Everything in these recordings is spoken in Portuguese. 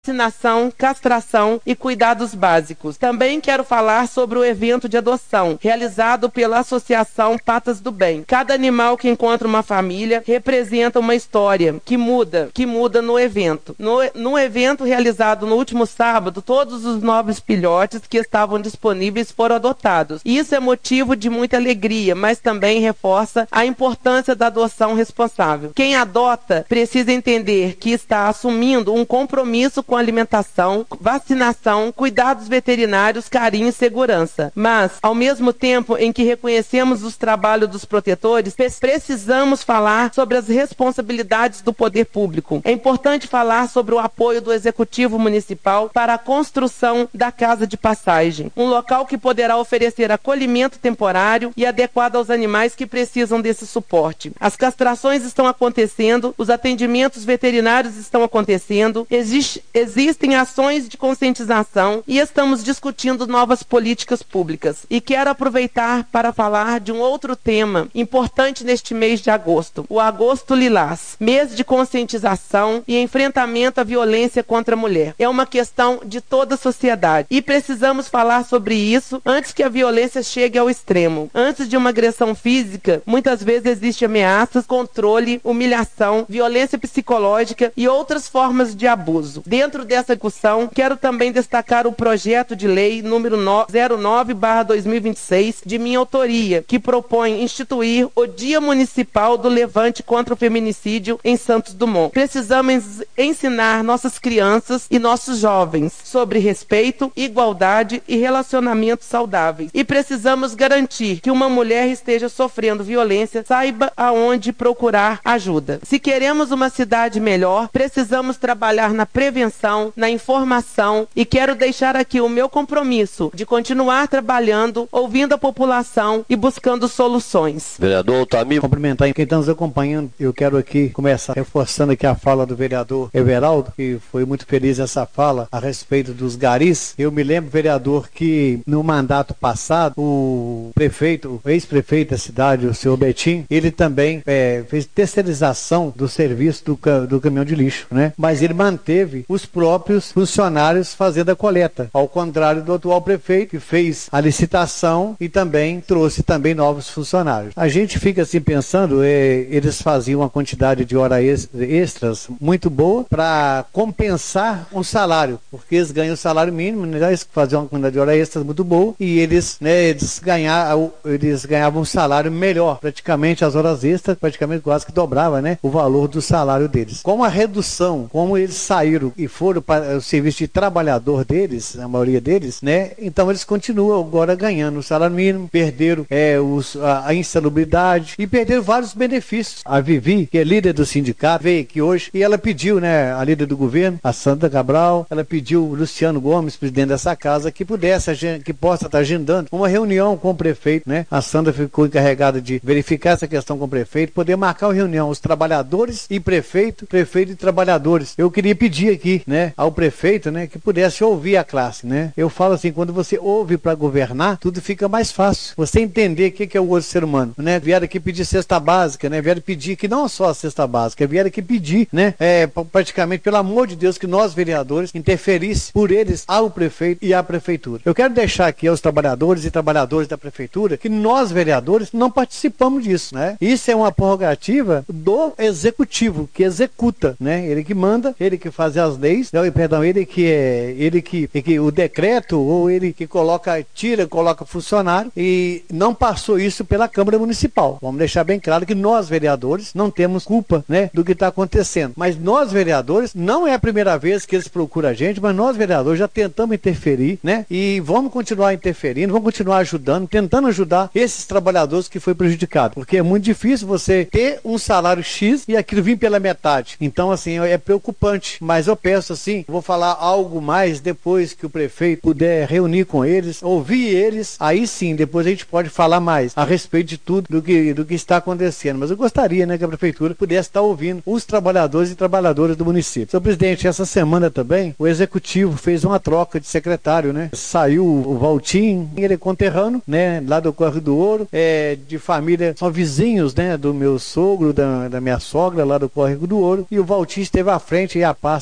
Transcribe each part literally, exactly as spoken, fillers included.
vacinação, castração e cuidados básicos. Também quero falar sobre o evento de adoção, realizado pela Associação Patas do Bem. Cada animal que encontra uma família representa uma história que muda, que muda no evento. No, no evento realizado no último sábado, todos os novos filhotes que estavam disponíveis foram adotados. Isso é motivo de muita alegria, mas também reforça a importância da adoção responsável. Quem adota precisa entender que está assumindo um compromisso com alimentação, vacinação, cuidados veterinários, carinho e segurança. Mas, ao mesmo tempo em que reconhecemos os trabalhos dos protetores, precisamos falar sobre as responsabilidades do poder público. É importante falar sobre o apoio do Executivo Municipal para a construção da Casa de Passagem, um local que poderá oferecer acolhimento temporário e adequado aos animais que precisam desse suporte. As castrações estão acontecendo, os atendimentos veterinários estão acontecendo, existe Existem ações de conscientização e estamos discutindo novas políticas públicas. E quero aproveitar para falar de um outro tema importante neste mês de agosto, o Agosto Lilás, mês de conscientização e enfrentamento à violência contra a mulher. É uma questão de toda a sociedade e precisamos falar sobre isso antes que a violência chegue ao extremo. Antes de uma agressão física, muitas vezes existe ameaças, controle, humilhação, violência psicológica e outras formas de abuso. Dentro dessa discussão, quero também destacar o projeto de lei número zero nove barra dois mil e vinte e seis, de minha autoria, que propõe instituir o Dia Municipal do Levante contra o Feminicídio em Santos Dumont. Precisamos ensinar nossas crianças e nossos jovens sobre respeito, igualdade e relacionamentos saudáveis. E precisamos garantir que uma mulher esteja sofrendo violência saiba aonde procurar ajuda. Se queremos uma cidade melhor, precisamos trabalhar na prevenção, na informação, e quero deixar aqui o meu compromisso de continuar trabalhando, ouvindo a população e buscando soluções. Vereador Altamir. Cumprimentar quem está nos acompanhando. Eu quero aqui começar reforçando aqui a fala do vereador Everaldo, que foi muito feliz essa fala a respeito dos garis. Eu me lembro, vereador, que no mandato passado, o prefeito, o ex-prefeito da cidade, o senhor Betinho, ele também é, fez terceirização do serviço do, do caminhão de lixo, né? Mas ele manteve os próprios funcionários fazendo a coleta, ao contrário do atual prefeito, que fez a licitação e também trouxe também novos funcionários. A gente fica assim pensando, é, eles faziam uma quantidade de horas extras muito boa para compensar o salário, porque eles ganham o salário mínimo, né? Eles faziam uma quantidade de horas extras muito boa e eles, né, eles, ganhavam, eles ganhavam um salário melhor, praticamente as horas extras, praticamente quase que dobrava, né, o valor do salário deles. Com a redução, como eles saíram e foram para o serviço de trabalhador deles, a maioria deles, né? Então eles continuam agora ganhando o salário mínimo, perderam é, os, a, a insalubridade e perderam vários benefícios. A Vivi, que é líder do sindicato, veio aqui hoje e ela pediu, né, a líder do governo, a Sandra Cabral, ela pediu o Luciano Gomes, presidente dessa casa, que pudesse, que possa estar agendando uma reunião com o prefeito, né? A Sandra ficou encarregada de verificar essa questão com o prefeito, poder marcar uma reunião, os trabalhadores e prefeito, prefeito e trabalhadores. Eu queria pedir aqui, né, ao prefeito, né, que pudesse ouvir a classe, né? Eu falo assim, quando você ouve para governar, tudo fica mais fácil. Você entender o que, que é o outro ser humano, né? Vieram aqui pedir cesta básica, né? Vieram pedir que não só a cesta básica, vieram aqui pedir, né? É, praticamente, pelo amor de Deus, que nós, vereadores, interferisse por eles ao prefeito e à prefeitura. Eu quero deixar aqui aos trabalhadores e trabalhadoras da prefeitura que nós, vereadores, não participamos disso, né? Isso é uma prerrogativa do executivo, que executa, né? Ele que manda, ele que faz as leis, não, perdão, ele que é, ele que, que o decreto, ou ele que coloca, tira, coloca funcionário, e não passou isso pela Câmara Municipal. Vamos deixar bem claro que nós, vereadores, não temos culpa, né, do que está acontecendo. Mas nós, vereadores, não é a primeira vez que eles procuram a gente, mas nós, vereadores, já tentamos interferir, né, e vamos continuar interferindo, vamos continuar ajudando, tentando ajudar esses trabalhadores que foi prejudicado, porque é muito difícil você ter um salário X e aquilo vir pela metade. Então, assim, é preocupante, mas eu penso assim, vou falar algo mais depois que o prefeito puder reunir com eles, ouvir eles, aí sim, depois a gente pode falar mais a respeito de tudo do que, do que está acontecendo. Mas eu gostaria, né, que a prefeitura pudesse estar ouvindo os trabalhadores e trabalhadoras do município. Senhor presidente, essa semana também o executivo fez uma troca de secretário, né? Saiu o Valtim, ele é conterrâneo, né, lá do Córrego do Ouro, é de família, são vizinhos, né, do meu sogro, da, da minha sogra, lá do Córrego do Ouro, e o Valtim esteve à frente e a pasta da saúde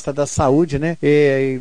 saúde, né? E,